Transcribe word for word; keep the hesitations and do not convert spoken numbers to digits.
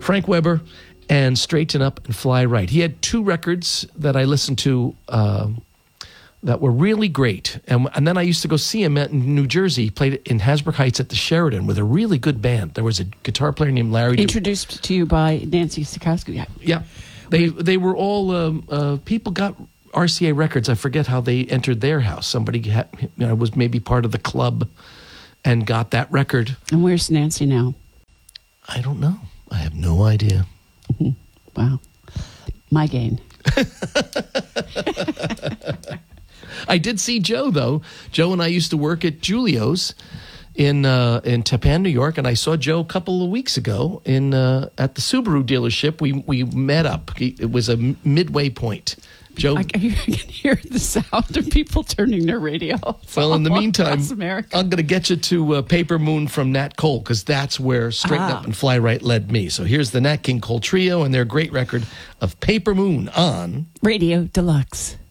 Frank Weber and Straighten Up and Fly Right. He had two records that I listened to uh, that were really great. And, and then I used to go see him in New Jersey. He played in Hasbrook Heights at the Sheridan with a really good band. There was a guitar player named Larry. Introduced to you by Nancy Sikowski. Yeah. Yeah. They, they were all, um, uh, people got R C A Records. I forget how they entered their house. Somebody had, you know, was maybe part of the club and got that record. And where's Nancy now? I don't know. I have no idea. Wow. My gain. I did see Joe, though. Joe and I used to work at Julio's in uh, in Tappan, New York, and I saw Joe a couple of weeks ago in uh, at the Subaru dealership. We we met up. It was a midway point. Joe, I can hear the sound of people turning their radio. Well, in the meantime, I'm going to get you to uh, Paper Moon from Nat Cole, because that's where Straighten ah. Up and Fly Right led me. So here's the Nat King Cole Trio and their great record of Paper Moon on Radio Deluxe.